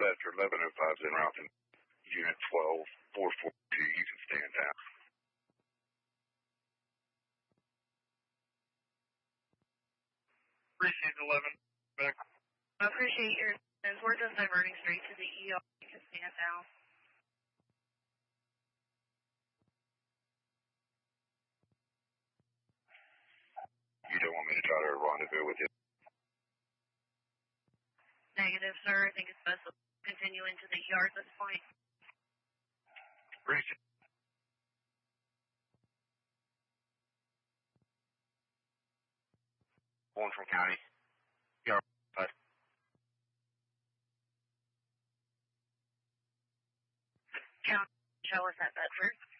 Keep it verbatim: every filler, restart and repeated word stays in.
Bedford, eleven oh five is en route to Unit twelve, four forty-two. You can stand down. Appreciate eleven. Back. I appreciate your assistance. We're just diverting straight to the E R. You can stand down. You don't want me to try to rendezvous with you? Negative, sir. I think it's best to continue into the E R at this point. Appreciate it. One from County. E R. Bye. County, show us at Bedford.